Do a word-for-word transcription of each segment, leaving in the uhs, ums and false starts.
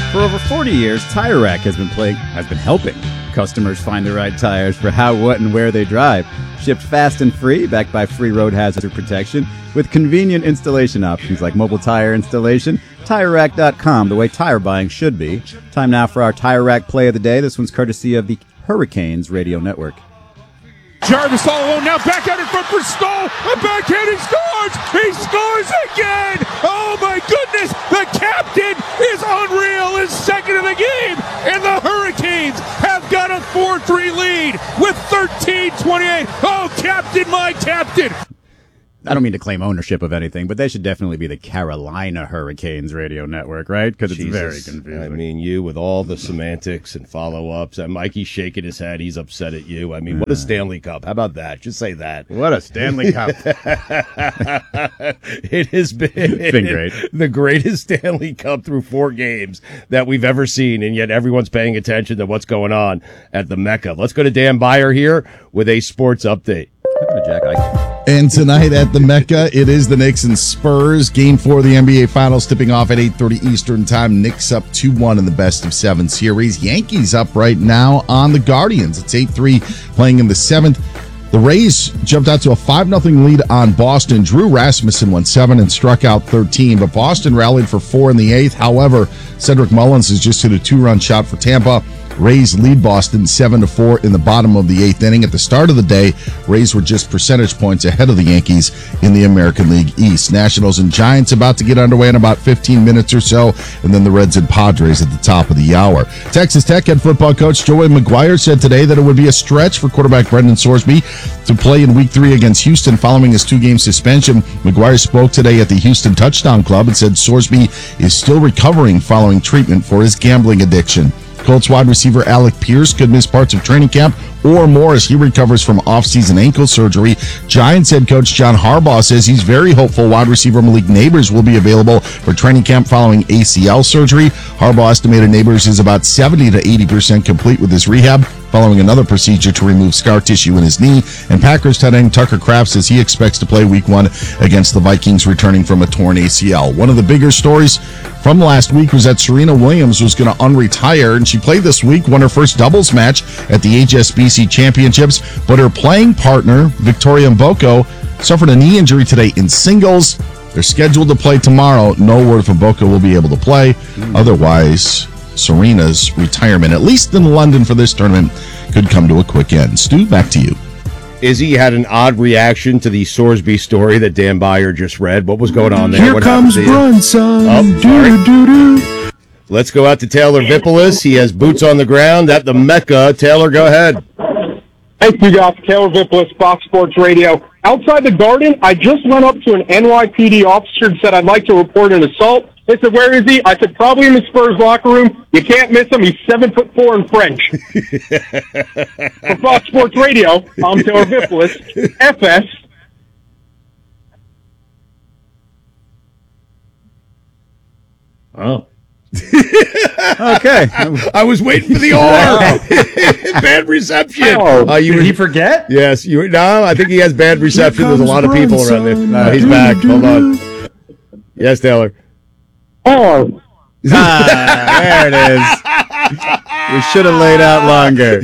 For over forty years, Tire Rack has been playing, has been helping customers find the right tires for how, what, and where they drive. Shipped fast and free, backed by free road hazard protection, with convenient installation options like mobile tire installation. Tire Rack dot com, the way tire buying should be. Time now for our Tire Rack play of the day. This one's courtesy of the Hurricanes Radio Network. Jarvis all alone now, back out in front for Stoll. A backhand, he scores! He scores again! Oh my goodness! The captain is unreal, is second of the game, and the Hurricanes have got a four three lead with thirteen twenty-eight. Oh, captain, my captain! I don't mean to claim ownership of anything, but they should definitely be the Carolina Hurricanes Radio Network, right? Because it's very confusing. I mean, you with all the semantics and follow-ups, and Mikey's shaking his head. He's upset at you. I mean, what a Stanley Cup. How about that? Just say that. What a Stanley Cup. It has been, it's been great. The greatest Stanley Cup through four games that we've ever seen, and yet everyone's paying attention to what's going on at the Mecca. Let's go to Dan Beyer here with a sports update. Jack, I- And tonight at the Mecca, it is the Knicks and Spurs. Game four of the N B A Finals tipping off at eight thirty Eastern Time. Knicks up two one in the best of seven series. Yankees up right now on the Guardians. It's eight three playing in the seventh. The Rays jumped out to a five nothing lead on Boston. Drew Rasmussen went seven and struck out thirteen, but Boston rallied for four in the eighth. However, Cedric Mullins has just hit a two-run shot for Tampa. Rays lead Boston seven to four in the bottom of the eighth inning. At the start of the day, Rays were just percentage points ahead of the Yankees in the American League East. Nationals and Giants about to get underway in about fifteen minutes or so, and then the Reds and Padres at the top of the hour. Texas Tech head football coach Joey McGuire said today that it would be a stretch for quarterback Brendan Sorsby to play in week three against Houston following his two-game suspension. McGuire spoke today at the Houston Touchdown Club and said Sorsby is still recovering following treatment for his gambling addiction. Colts wide receiver Alec Pierce could miss parts of training camp or more as he recovers from off-season ankle surgery. Giants head coach John Harbaugh says he's very hopeful wide receiver Malik Neighbors will be available for training camp following A C L surgery. Harbaugh estimated Neighbors is about seventy to eighty percent complete with his rehab following another procedure to remove scar tissue in his knee. And Packers tight end Tucker Kraft says he expects to play week one against the Vikings returning from a torn A C L. One of the bigger stories from last week was that Serena Williams was going to unretire, and she played this week, won her first doubles match at the H S B C Championships, but her playing partner, Victoria Mboko, suffered a knee injury today in singles. They're scheduled to play tomorrow. No word if Mboko will be able to play. Mm. Otherwise, Serena's retirement, at least in London for this tournament, could come to a quick end. Stu, back to you. Izzy had an odd reaction to the Sorsby story that Dan Beyer just read. What was going on there? Here what comes Brunson. Oh, doo doo doo. Let's go out to Taylor Vippolis. He has boots on the ground at the Mecca. Taylor, go ahead. Thank you, guys. Taylor Vippolis, Fox Sports Radio. Outside the Garden, I just went up to an N Y P D officer and said I'd like to report an assault. They said, where is he? I said, probably in the Spurs locker room. You can't miss him. He's seven foot four and French. For Fox Sports Radio, I'm Taylor Vippolis, F S. Oh. Okay. I was waiting for the R. Bad reception. Oh, uh, you did were, he forget? Yes. You. No, I think he has bad reception. There's a lot of people around there. No, he's back. Hold on. Yes, Taylor. Oh. Ah, there it is. We should have laid out longer.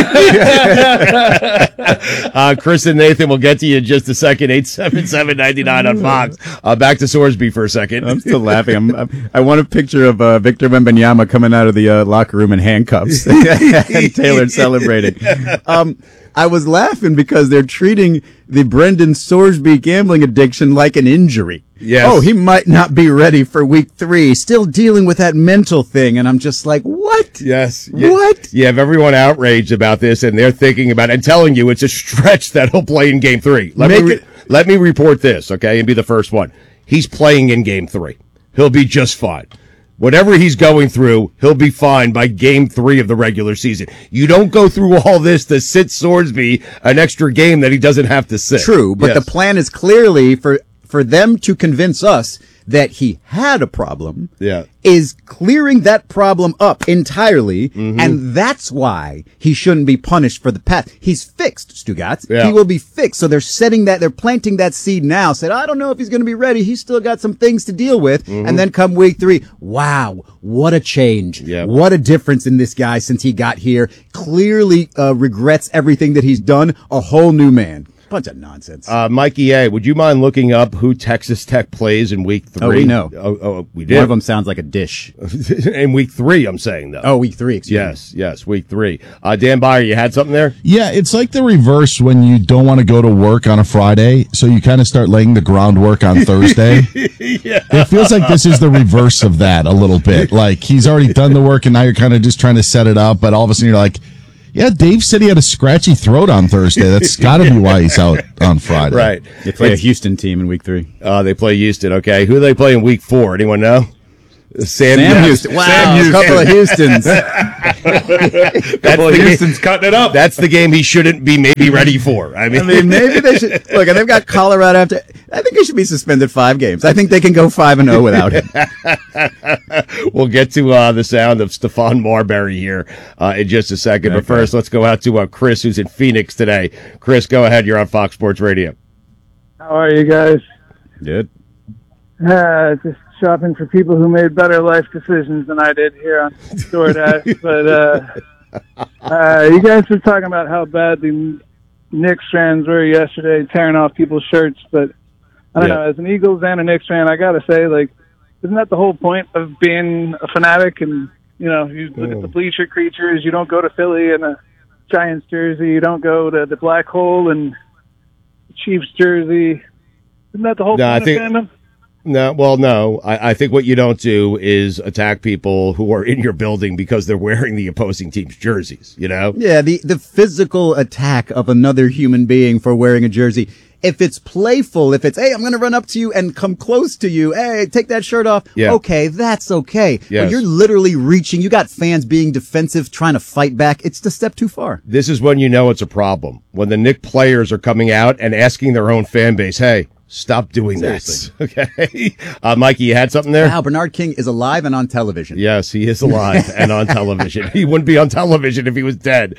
uh, Chris and Nathan will get to you in just a second. eight seven seven, nine nine on Fox. Uh, back to Sorsby for a second. I'm still laughing. I'm, I'm, I want a picture of uh, Victor Wembanyama coming out of the uh, locker room in handcuffs and Taylor celebrating. Um, I was laughing because they're treating the Brendan Sorsby gambling addiction like an injury. Yes. Oh, he might not be ready for week three. Still dealing with that mental thing. And I'm just like, what? Yes. What? You have everyone outraged about this, and they're thinking about it and telling you it's a stretch that he'll play in game three. Let Make me re- it- let me report this, okay, and be the first one. He's playing in game three. He'll be just fine. Whatever he's going through, he'll be fine by game three of the regular season. You don't go through all this to sit Sorsby an extra game that he doesn't have to sit. True, but Yes. the plan is clearly for, for them to convince us that he had a problem Yeah. is clearing that problem up entirely, Mm-hmm. and that's why he shouldn't be punished for the past. He's fixed, Stugatz. Yeah. He will be fixed. So they're setting that, they're planting that seed now. Said, I don't know if he's going to be ready. He's still got some things to deal with. Mm-hmm. And then come week three, wow, what a change. Yeah. What a difference in this guy since he got here. Clearly uh, regrets everything that he's done. A whole new man. Bunch of nonsense. Uh, Mikey A., would you mind looking up who Texas Tech plays in week three? Oh, we know. Oh, oh we did. One of them sounds like a dish. In week three, I'm saying, though. Oh, week three, excuse Yes, yes, week three. Uh, Dan Byer, you had something there? Yeah, it's like the reverse when you don't want to go to work on a Friday, so you kind of start laying the groundwork on Thursday. Yeah. It feels like this is the reverse of that a little bit. Like he's already done the work and now you're kind of just trying to set it up, but all of a sudden you're like, yeah, Dave said he had a scratchy throat on Thursday. That's got to be why he's out on Friday. Right. me. They play a Houston team in week three. Uh, they play Houston, okay. Who do they play in week four? Anyone know? Sam, Sam Houston. Wow, Sam Houston. a couple of Houstons. That's Well, the game- Houston's cutting it up. That's the game he shouldn't be maybe ready for. I mean, I mean, maybe they should look. And they've got Colorado after. I think he should be suspended five games. I think they can go five and zero without him. we'll get to uh, the sound of Stephon Marbury here uh, in just a second. But Okay. first, let's go out to uh, Chris, who's in Phoenix today. Chris, go ahead. You're on Fox Sports Radio. How are you guys? Good. Uh, just shopping for people who made better life decisions than I did here on DoorDash. but uh, uh, you guys were talking about how bad the Knicks fans were yesterday, tearing off people's shirts. But I don't Yeah. know, as an Eagles and a Knicks fan, I gotta say, like, isn't that the whole point of being a fanatic? And you know, you look at the bleacher creatures. You don't go to Philly in a Giants jersey. You don't go to the Black Hole and Chiefs jersey. Isn't that the whole No, I point think- of fandom? No, well, no. I, I think what you don't do is attack people who are in your building because they're wearing the opposing team's jerseys, you know? Yeah, the the physical attack of another human being for wearing a jersey. If it's playful, if it's, hey, I'm going to run up to you and come close to you. Hey, take that shirt off. Yeah. Okay, that's okay. Yes. But you're literally reaching. You got fans being defensive, trying to fight back. It's a step too far. This is when you know it's a problem. When the Knick players are coming out and asking their own fan base, hey, stop doing Seriously. this. Okay. Uh, Mikey, you had something there? Wow, Bernard King is alive and on television. Yes, he is alive and on television. He wouldn't be on television if he was dead.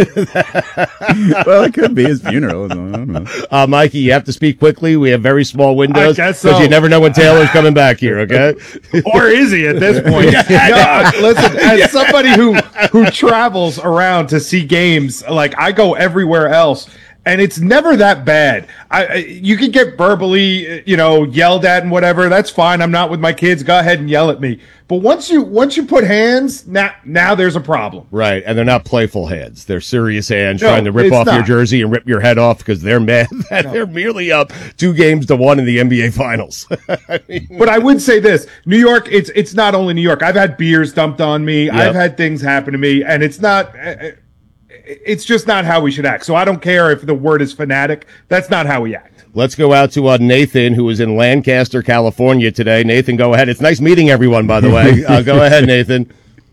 Well, it could be his funeral. I don't know. Uh, Mikey, you have to speak quickly. We have very small windows. I guess Because so. you never know when Taylor's coming back here, okay? Or is he at this point? no, I- listen, as somebody who who travels around to see games, like I go everywhere else, and it's never that bad. I, I you can get verbally, you know, yelled at and whatever. That's fine. I'm not with my kids. Go ahead and yell at me. But once you once you put hands, now now there's a problem. Right, and they're not playful hands. They're serious hands No, trying to rip it's off your not. jersey and rip your head off because they're mad that they're merely up two games to one in the N B A Finals. I mean, But I would say this: New York. It's it's not only New York. I've had beers dumped on me. I've had things happen to me, and it's not. uh, It's just not how we should act. So I don't care if the word is fanatic. That's not how we act. let's go out to uh, Nathan, who is in Lancaster, California today. Nathan, go ahead. It's nice meeting everyone, by the way. Uh, go ahead, Nathan.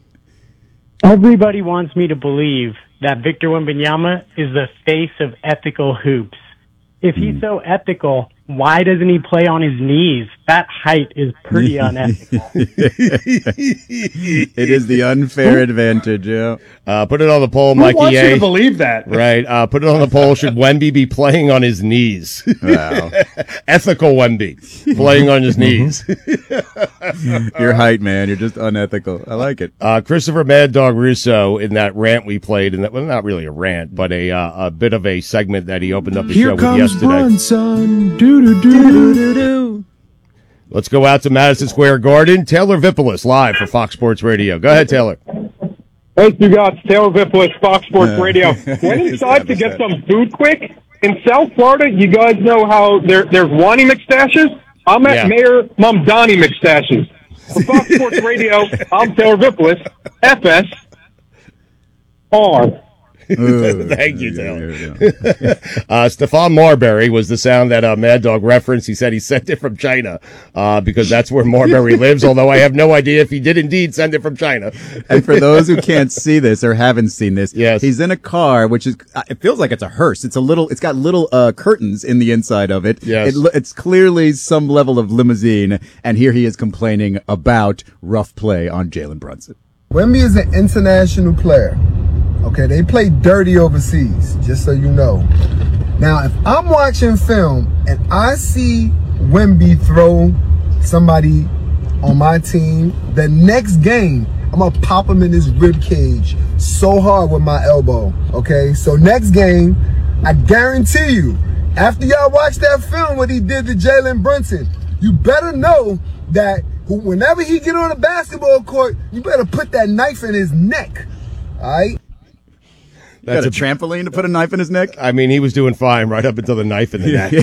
Everybody wants me to believe that Victor Wembanyama is the face of ethical hoops. If he's so ethical, why doesn't he play on his knees? That height is pretty unethical. It is the unfair advantage, yeah. Uh, put it on the poll, Who Mikey wants you A. to believe that? Right. Uh, put it on the poll. Should Wemby be playing on his knees? Wow. Ethical Wemby playing on his knees. Your height, man. You're just unethical. I like it. Uh, Christopher Mad Dog Russo in that rant we played, and that well, not really a rant, but a uh, a bit of a segment that he opened up the show with yesterday. Brunson. Doo doo doo. Let's go out to Madison Square Garden. Taylor Vipolis live for Fox Sports Radio. Go ahead, Taylor. Thanks, you guys. Taylor Vipolis, Fox Sports Radio. Went inside to get some food quick. In South Florida, you guys know how there, there's Wani McStashes? I'm at Yeah. Mayor Mamdani McStashes. For Fox Sports Radio, I'm Taylor Vipolis, F S R. Ooh. Thank you, Taylor. uh, Stephon Marbury was the sound that uh, Mad Dog referenced. He said he sent it from China uh, because that's where Marbury lives, although I have no idea if he did indeed send it from China. And for those who can't see this or haven't seen this, yes. he's in a car, which is, it feels like it's a hearse. It's a little, it's got little uh, curtains in the inside of it. Yes. It, it's clearly some level of limousine, and here he is complaining about rough play on Jalen Brunson. Wemby is an international player. Okay, they play dirty overseas, just so you know. Now, if I'm watching film and I see Wemby throw somebody on my team, the next game, I'm going to pop him in his rib cage so hard with my elbow, okay? So next game, I guarantee you, after y'all watch that film what he did to Jalen Brunson, you better know that whenever he get on the basketball court, you better put that knife in his neck, all right? That's got a, a trampoline to put a knife in his neck? I mean, he was doing fine right up until the knife in the neck.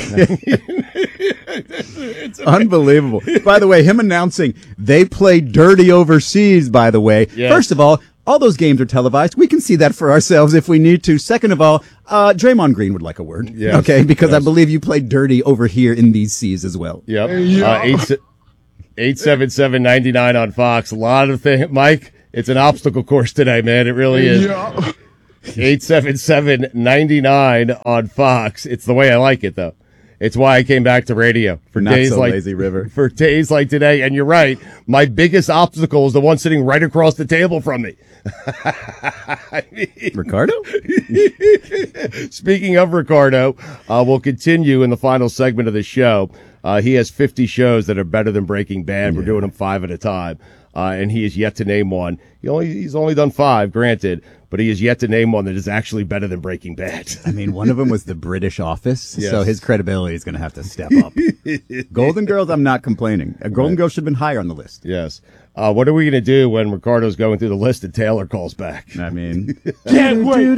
It's unbelievable. By the way, him announcing they play dirty overseas, by the way. Yes. First of all, all those games are televised. We can see that for ourselves if we need to. Second of all, uh, Draymond Green would like a word. Yes. Okay, because yes. I believe you played dirty over here in these seas as well. Yep. Uh, eight, eight seven seven ninety-nine on Fox. A lot of things. Mike, it's an obstacle course today, man. It really is. Yeah. eight seven seven ninety-nine on Fox. It's the way I like it, though. It's why I came back to radio for Not days so like lazy river. For days like today. And you're right. My biggest obstacle is the one sitting right across the table from me. I mean, Ricardo? Speaking of Ricardo, uh, we'll continue in the final segment of the show. Uh, he has fifty shows that are better than Breaking Bad. Yeah. We're doing them five at a time. Uh, and he is yet to name one. He only, he's only done five, granted, but he is yet to name one that is actually better than Breaking Bad. I mean, one of them was The British Office, yes. so his credibility is going to have to step up. Golden Girls, I'm not complaining. A Golden Right. Girl should have been higher on the list. Yes. Uh, what are we going to do when Ricardo's going through the list and Taylor calls back? I mean, can't wait.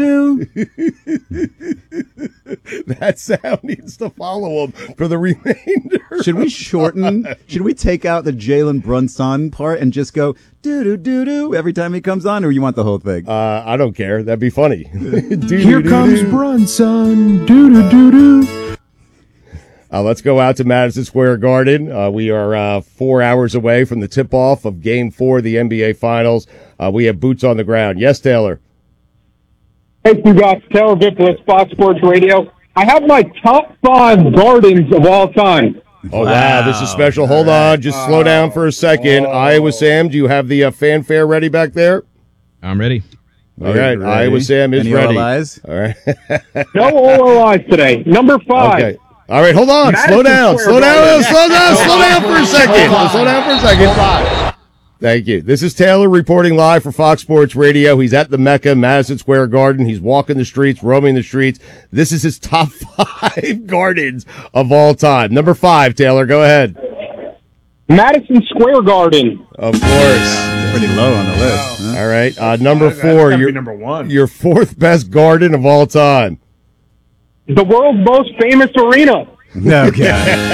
That sound needs to follow him for the remainder. Should we shorten? Should we take out the Jalen Brunson part and just go doo doo doo doo every time he comes on, or you want the whole thing? Uh, I don't care. That'd be funny. Here comes Brunson. Doo doo doo doo. Uh, let's go out to Madison Square Garden. Uh, we are uh, four hours away from the tip-off of Game Four of the N B A Finals. Uh, we have boots on the ground. Yes, Taylor. Thank you, guys. Taylor Vipolis, Fox Sports Radio. I have my top five Gardens of all time. Oh, wow. wow. This is special. Hold right. on. Just oh. slow down for a second. Oh. Iowa Sam, do you have the uh, fanfare ready back there? I'm ready. All right. Ready? Iowa Sam is Any ready. O L Is? All right. No O L Is today. Number five. Okay. All right, hold on. Madison Slow down. Square Slow down. Garden. Slow down. Slow down for a second. Slow down for a second. Thank you. This is Taylor reporting live for Fox Sports Radio. He's at the Mecca, Madison Square Garden. He's walking the streets, roaming the streets. This is his top five gardens of all time. Number five, Taylor, go ahead. Madison Square Garden. Of course. Pretty low on the list. Huh? All right. Uh, number four, your, number one. your fourth best garden of all time. The world's most famous arena. Okay.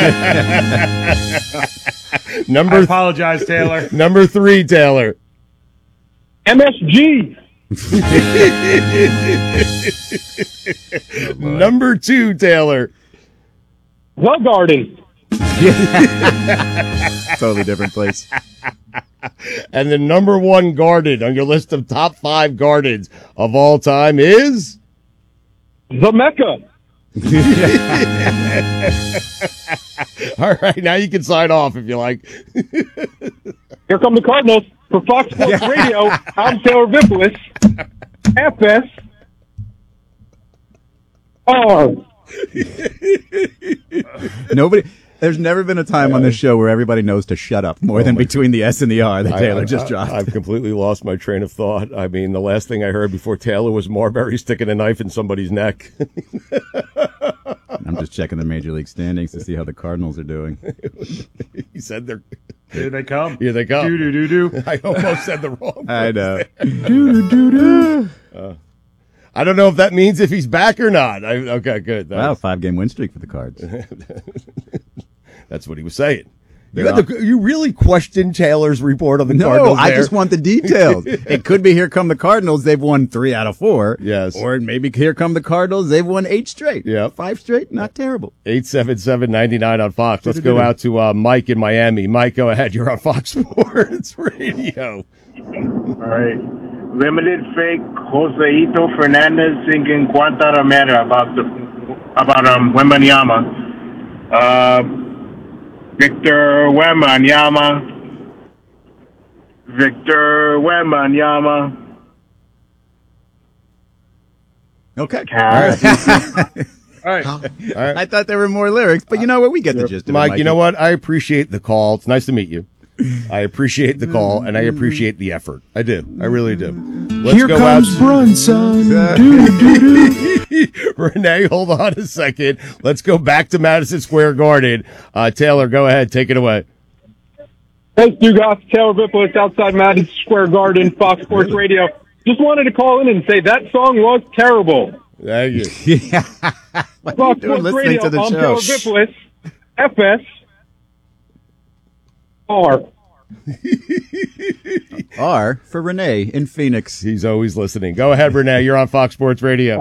Number I apologize, Taylor. Number three, Taylor. M S G. Number two, Taylor. The Garden. Totally different place. And the number one garden on your list of top five gardens of all time is? The Mecca. All right, now you can sign off if you like. Here come the Cardinals. For Fox Sports Radio, I'm Taylor Vipolis. F S R. Nobody. There's never been a time on this show where everybody knows to shut up more oh than between the S and the R that I, Taylor I, just I, dropped. I've completely lost my train of thought. I mean, the last thing I heard before Taylor was Marbury sticking a knife in somebody's neck. I'm just checking the Major League standings to see how the Cardinals are doing. He said they're... Here they come. Here they come. Do, do, do, do. I almost said the wrong I know. do, do, do, do. I don't know if that means if he's back or not. I, okay, good. Wow, five-game win streak for the Cards. That's what he was saying. You, had the, you really questioned Taylor's report on the no, Cardinals I there. just want the details. It could be here come the Cardinals. They've won three out of four. Yes. Or maybe here come the Cardinals. They've won eight straight. Yeah. Five straight. Not terrible. eight seven seven, nine nine on Fox. Let's go out to uh, Mike in Miami. Mike, go ahead. You're on Fox Sports Radio. All right. Limited fake Joseito Fernandez singing Guantanamera about the about um Wembanyama. Uh Victor Wembanyama. Victor Wembanyama. Okay. All right. All right. All right. I thought there were more lyrics, but you know what? We get the gist of it. Mike, you know what? I appreciate the call. It's nice to meet you. I appreciate the call, and I appreciate the effort. I do. I really do. Let's Here go comes out. Brunson. do, do, do. Renee, hold on a second. Let's go back to Madison Square Garden. Uh, Taylor, go ahead. Take it away. Thanks, you guys. Taylor Vippolis outside Madison Square Garden, Fox Sports Radio. Just wanted to call in and say that song was terrible. Thank you. Yeah. What are you Fox doing Sports listening Radio, to the I'm show? Taylor Vippolis, F S R. R for Renee in Phoenix. He's always listening. Go ahead, Renee. You're on Fox Sports Radio.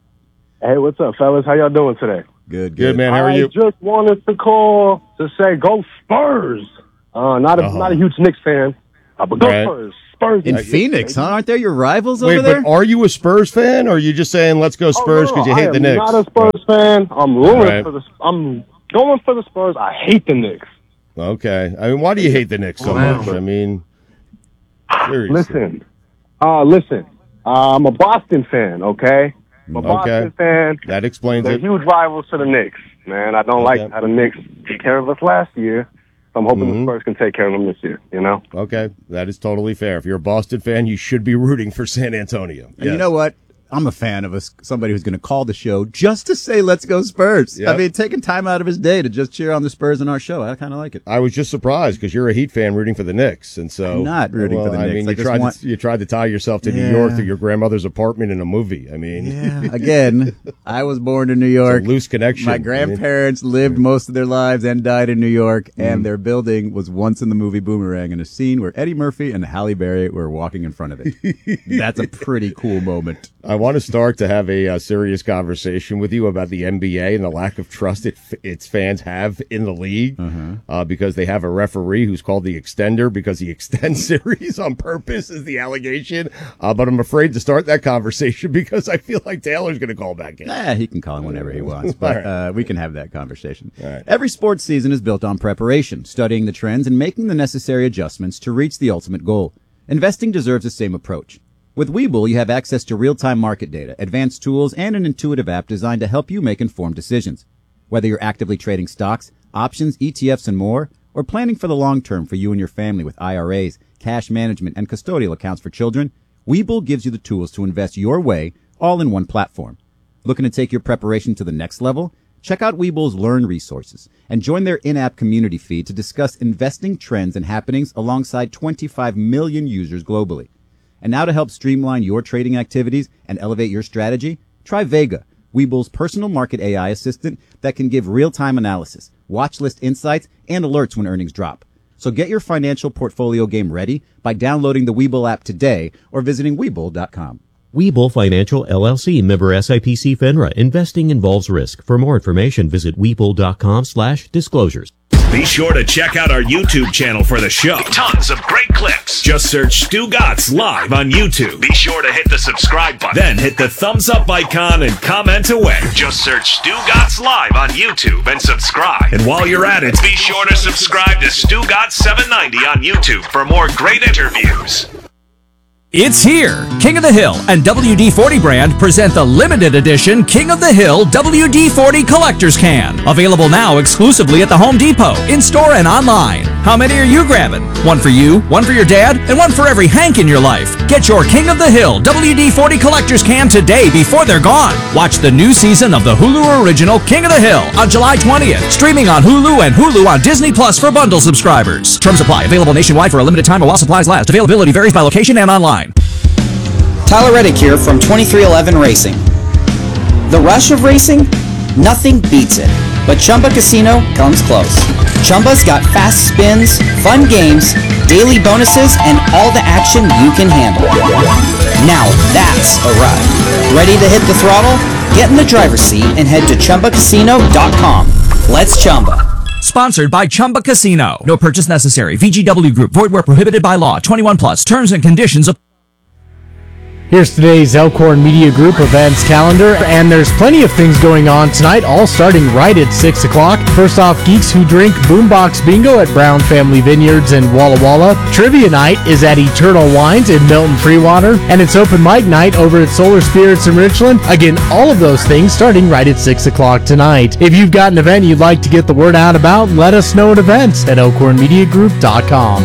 Hey, what's up, fellas? How y'all doing today? Good, good. Good, man. How are I you? just wanted to call to say go Spurs. Uh, not a Uh-huh. not a huge Knicks fan, uh, but go Right. Spurs. Spurs In baby. Phoenix, huh? Aren't there your rivals Wait, over there? but are you a Spurs fan, or are you just saying let's go Spurs because oh, no, you hate I the am Knicks? Not a Spurs fan. I'm rooting Right. for the. I'm going for the Spurs. I hate the Knicks. Okay. I mean, why do you hate the Knicks so Wow. much? I mean, seriously. Listen, uh, listen. Uh, I'm a Boston fan. Okay, I'm a Boston fan. That explains They're it. huge rivals to the Knicks. Man, I don't Okay. like how the Knicks took care of us last year. So I'm hoping Mhm. the Spurs can take care of them this year. You know. Okay. That is totally fair. If you're a Boston fan, you should be rooting for San Antonio. And you know what? I'm a fan of us, somebody who's going to call the show just to say, let's go Spurs. Yep. I mean, taking time out of his day to just cheer on the Spurs in our show. I kind of like it. I was just surprised because you're a Heat fan rooting for the Knicks, and so I'm not rooting well, for the I Knicks. mean, I you just tried want- to, you tried to tie yourself to New Yeah. York through your grandmother's apartment in a movie. I mean, Yeah. Again, I was born in New York. It's a loose connection. My I mean- grandparents lived most of their lives and died in New York, and their building was once in the movie Boomerang in a scene where Eddie Murphy and Halle Berry were walking in front of it. That's a pretty cool moment. I want to start to have a uh, serious conversation with you about the N B A and the lack of trust it, its fans have in the league Uh-huh. uh, because they have a referee who's called the extender because he extends series on purpose is the allegation. Uh, but I'm afraid to start that conversation because I feel like Taylor's going to call back in. Eh, he can call him whenever he wants, but All right. uh, we can have that conversation. All right. Every sports season is built on preparation, studying the trends, and making the necessary adjustments to reach the ultimate goal. Investing deserves the same approach. With Webull, you have access to real-time market data, advanced tools, and an intuitive app designed to help you make informed decisions. Whether you're actively trading stocks, options, E T Fs, and more, or planning for the long term for you and your family with I R As, cash management, and custodial accounts for children, Webull gives you the tools to invest your way, all in one platform. Looking to take your preparation to the next level? Check out Webull's Learn resources and join their in-app community feed to discuss investing trends and happenings alongside twenty-five million users globally. And now to help streamline your trading activities and elevate your strategy, try Vega, Webull's personal market A I assistant that can give real-time analysis, watch list insights, and alerts when earnings drop. So get your financial portfolio game ready by downloading the Webull app today or visiting Webull dot com. Webull Financial, L L C, member S I P C FINRA. Investing involves risk. For more information, visit Webull dot com slash disclosures. Be sure to check out our YouTube channel for the show. Tons of great clips. Just search Stu Gatz Live on YouTube. Be sure to hit the subscribe button. Then hit the thumbs up icon and comment away. Just search Stu Gatz Live on YouTube and subscribe. And while you're at it, be sure to subscribe to Stu Gatz seven ninety on YouTube for more great interviews. It's here! King of the Hill and W D forty brand present the limited edition King of the Hill W D forty Collector's Can. Available now exclusively at the Home Depot, in-store and online. How many are you grabbing? One for you, one for your dad, and one for every Hank in your life. Get your King of the Hill W D forty Collector's Can today before they're gone. Watch the new season of the Hulu original King of the Hill on July twentieth. Streaming on Hulu and Hulu on Disney Plus for bundle subscribers. Terms apply. Available nationwide for a limited time while supplies last. Availability varies by location and online. Tyler Reddick here from twenty-three eleven Racing. The rush of racing? Nothing beats it. but Chumba Casino comes close. Chumba's got fast spins, fun games, daily bonuses, and all the action you can handle. Now that's a ride. Ready to hit the throttle? Get in the driver's seat and head to Chumba Casino dot com. Let's Chumba. Sponsored by Chumba Casino. No purchase necessary. V G W Group. Void where prohibited by law. twenty-one plus. Terms and conditions apply. Here's today's Elkhorn Media Group events calendar, and there's plenty of things going on tonight, all starting right at six o'clock. First off, Geeks Who Drink Boombox Bingo at Brown Family Vineyards in Walla Walla. Trivia night is at Eternal Wines in Milton Freewater, and it's open mic night over at Solar Spirits in Richland. Again, all of those things starting right at six o'clock tonight. If you've got an event you'd like to get the word out about, let us know at events at elkhorn media group dot com.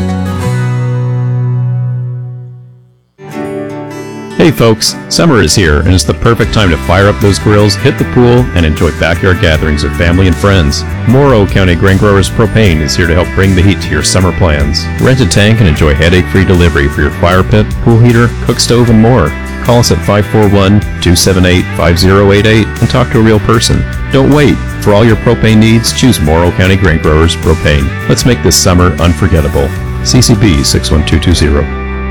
Hey folks, summer is here and it's the perfect time to fire up those grills, hit the pool, and enjoy backyard gatherings with family and friends. Morrow County Grain Growers Propane is here to help bring the heat to your summer plans. Rent a tank and enjoy headache-free delivery for your fire pit, pool heater, cook stove, and more. Call us at five four one, two seven eight, five zero eight eight and talk to a real person. Don't wait. For all your propane needs, choose Morrow County Grain Growers Propane. Let's make this summer unforgettable. C C B six one two two zero.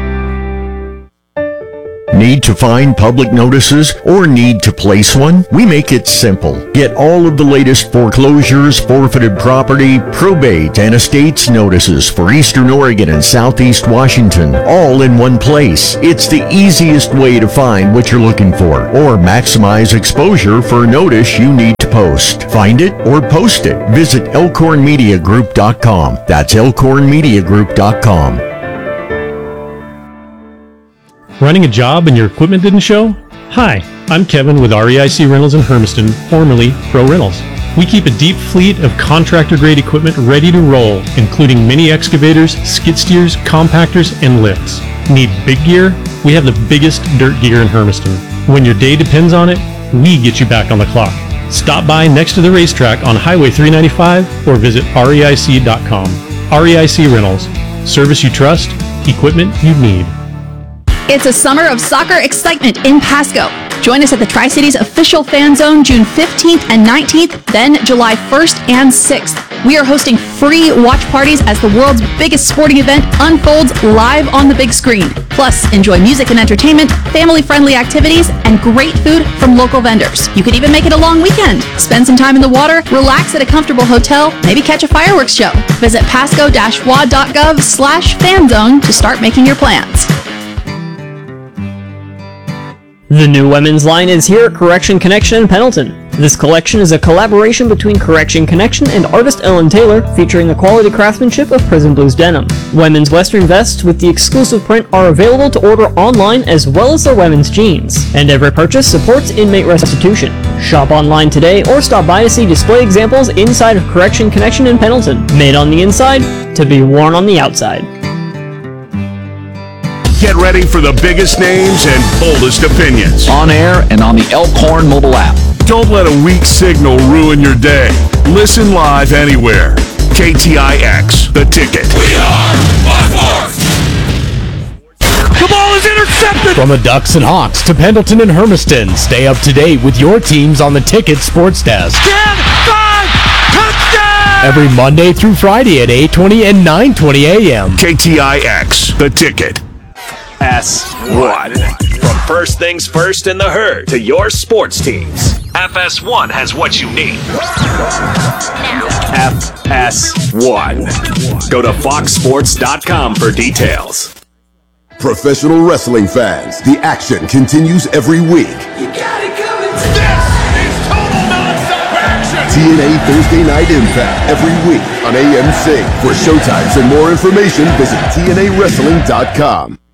Need to find public notices or need to place one? We make it simple. Get all of the latest foreclosures, forfeited property, probate, and estates notices for Eastern Oregon and Southeast Washington, all in one place. It's the easiest way to find what you're looking for or maximize exposure for a notice you need to post. Find it or post it. Visit elkhorn media group dot com. That's elkhorn media group dot com. Running a job and your equipment didn't show? Hi, I'm Kevin with R E I C Rentals in Hermiston, formerly Pro Rentals. We keep a deep fleet of contractor-grade equipment ready to roll, including mini excavators, skid steers, compactors, and lifts. Need big gear? We have the biggest dirt gear in Hermiston. When your day depends on it, we get you back on the clock. Stop by next to the racetrack on Highway three ninety-five or visit R E I C dot com. R E I C Rentals. Service you trust, equipment you need. It's a summer of soccer excitement in Pasco. Join us at the Tri-Cities official fan zone June fifteenth and nineteenth, then July first and sixth. We are hosting free watch parties as the world's biggest sporting event unfolds live on the big screen. Plus, enjoy music and entertainment, family-friendly activities, and great food from local vendors. You could even make it a long weekend. Spend some time in the water, relax at a comfortable hotel, maybe catch a fireworks show. Visit pasco dash w a d dot gov slash fan zone to start making your plans. The new women's line is here at Correction Connection in Pendleton. This collection is a collaboration between Correction Connection and artist Ellen Taylor, featuring the quality craftsmanship of Prison Blues denim. Women's western vests with the exclusive print are available to order online, as well as their women's jeans. And every purchase supports inmate restitution. Shop online today or stop by to see display examples inside of Correction Connection in Pendleton. Made on the inside, to be worn on the outside. Get ready for the biggest names and boldest opinions. On air and on the Elkhorn mobile app. Don't let a weak signal ruin your day. Listen live anywhere. K T I X, The Ticket. We are one force. The ball is intercepted. From the Ducks and Hawks to Pendleton and Hermiston, stay up to date with your teams on the Ticket Sports Desk. ten five, touchdown! Every Monday through Friday at eight twenty and nine twenty a.m. K T I X, The Ticket. S one. From first things first in the herd to your sports teams, F S one has what you need. F S one. Go to fox sports dot com for details. Professional wrestling fans, the action continues every week. You got it coming. This is total non-stop action. T N A Thursday Night Impact every week on A M C. For showtimes and more information, visit T N A wrestling dot com.